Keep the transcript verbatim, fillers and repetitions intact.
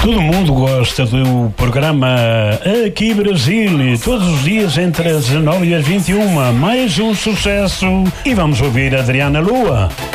Todo mundo gosta do programa Aqui Brasil, todos os dias entre as dezenove e as vinte e uma. Mais um sucesso e vamos ouvir Adriana Lua.